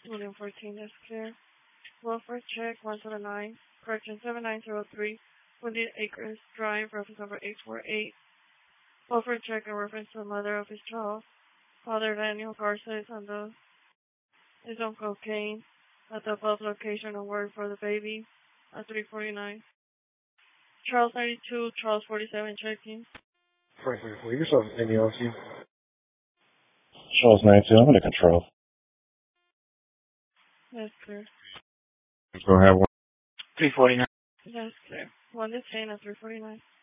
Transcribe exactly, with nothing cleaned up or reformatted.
William fourteen, that's clear. Welfare check one seven nine, correction seven nine zero three, Wooded Acres Drive, reference number eight four eight. Welfare check in reference to the mother of his child. Father Daniel Garza is on the is on cocaine at the above location and word for the baby at three forty-nine. Charles ninety-two, Charles forty-seven, checking. Franklin, for yourself, any else you? Charles ninety-two, I'm under control. That's clear. Let's go have one. three forty-nine. That's clear. One detained at three forty-nine.